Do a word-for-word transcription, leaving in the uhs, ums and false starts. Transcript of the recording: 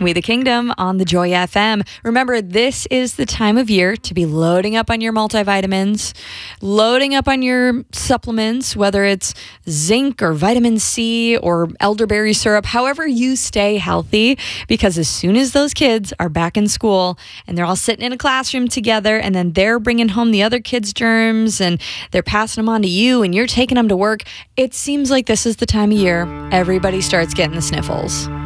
We the Kingdom on the Joy F M. Remember, this is the time of year to be loading up on your multivitamins, loading up on your supplements, whether it's zinc or vitamin C or elderberry syrup, however you stay healthy, because as soon as those kids are back in school and they're all sitting in a classroom together and then they're bringing home the other kids' germs and they're passing them on to you and you're taking them to work, it seems like this is the time of year everybody starts getting the sniffles.